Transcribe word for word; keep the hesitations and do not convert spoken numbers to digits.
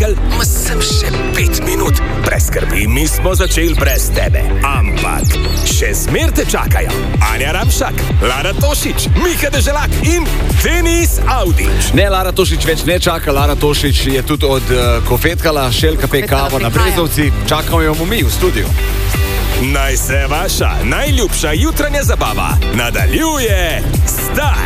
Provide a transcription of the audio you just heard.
rekel, ma sem še pet minut. Preskrbi, mi smo začeli brez tebe. Ampak še zmer te čakajo Anja Ramšak, Lara Tošič, Miha Deželak in Denis Audić. Ne, Lara Tošič več ne čaka. Lara Tošič je tudi od uh, Kofetkala, Šelka pe kavo na Brezovci. Čakamo jo mi v studiu. Naj se vaša najljubša jutranja zabava nadaljuje zdaj.